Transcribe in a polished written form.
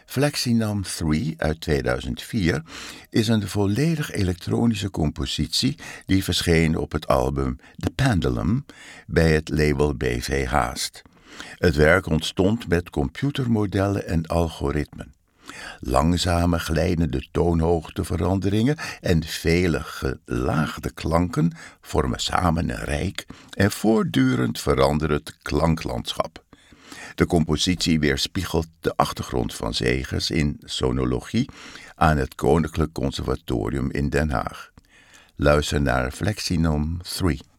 Flexinam 3 uit 2004 is een volledig elektronische compositie die verscheen op het album The Pendulum bij het label BV Haast. Het werk ontstond met computermodellen en algoritmen. Langzame glijdende toonhoogteveranderingen en vele gelaagde klanken vormen samen een rijk en voortdurend veranderend klanklandschap. De compositie weerspiegelt de achtergrond van Zegers in sonologie aan het Koninklijk Conservatorium in Den Haag. Luister naar Flexinam 3.